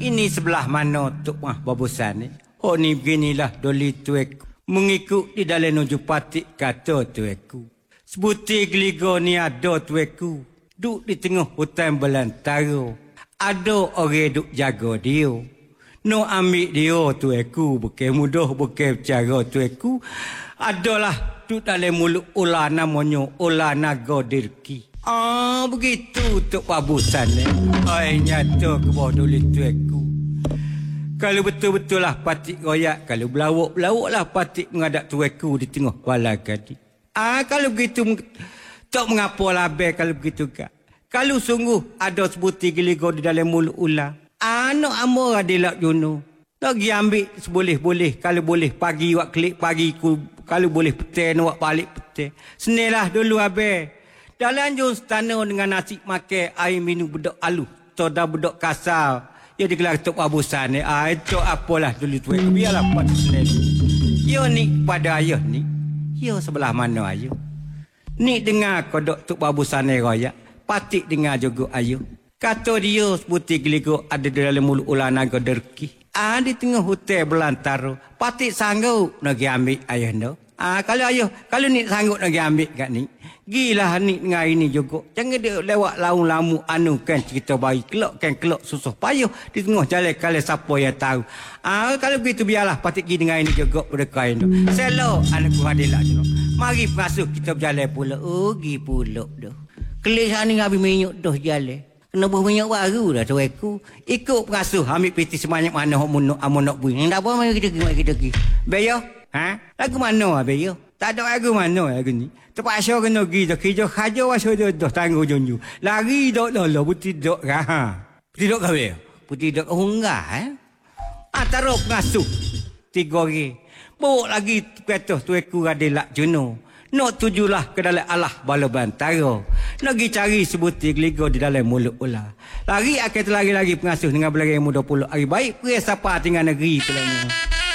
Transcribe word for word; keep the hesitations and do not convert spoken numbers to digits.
Ini sebelah mana Tok Mah Babusan ni? Oh ni beginilah doli tueku. Mengikut di dalam nuju patik kata tueku. Sebuti geligo ni ada tueku. Duk di tengah hutan belantara. Ada orang duk jaga dia. No ambil dia tueku. Bukan mudah, bukan cara tueku. Adalah duk dalam mulut ular namanya ular naga dirki. Ah, begitu Tok Babusan ni. Ai nyata ke bawah doli tueku. Kalau betul-betul lah patik royak, kalau belawak-belawak lah patik menghadap tueku di tengah balai gadi. Ah, kalau begitu tak mengapa label kalau begitu kak. Kalau sungguh ada sebuti geligo di dalam mulut ular. Ah, nak amor adilak juno. Nak pergi ambil seboleh-boleh. Kalau boleh pagi wak klik pagi ku. Kalau boleh petai nak balik petai. Senilah dulu abel. Dalam jom stana dengan nasi makan air minum budak alu. Toda budak kasar. Ya digelar Tok Babusan ni. Ah, itu apalah dulu tu. Biarlah pada senil. Yo ni pada ayah ni. Yo sebelah mana ayah? Ni dengar kodok Tok Babusan ni raya. Patik dengar juga ayah. Kata dia sebuti geligo ada di dalam mulut ular naga derki. Ah, di tengah hutan belantara. Patik sanggup nak pergi ambil ayah no. Ah, kalau ayah, kalau ni sanggup nak pergi ambil kat ni. Gilah ni dengan ini juga. Jangan dia lewat laung lamu anu kan cerita bayi. Kelok kan kelok susah payah. Di tengah jalan kalau siapa yang tahu. Ah, kalau begitu biarlah patik pergi dengan ini juga pada kain tu. Selo anak ku hadilah tu. Mari pengasuh kita berjalan pula. Oh, pergi pula dah. Kelis ni habis minyak dah jalan. Kena buah minyak baru dah tu aku. Ikut pengasuh ambil piti sebanyak mana hok mun amun nak buih. Ndak apa mari kita pergi, mari kita pergi. Beyo? Ha? Lagu mana beyo? Tak ada lagu mana lagu ni. Terpaksa kena pergi dah. Kerja haja wasa dah dah tangguh junju. Lari dak lolo putih dak ha. Putih dak kawe. Putih dak hunggah eh. Ah taruh pengasuh. Tiga orang. Bawa lagi kata tu aku adilak juno. Nak tujulah ke dalam alah bala bantara. Nak pergi cari sebutir geligo di dalam mulut ular. Lari akan terlari lagi pengasuh dengan belakang muda puluh hari baik. Pria siapa tinggal negeri tu lah.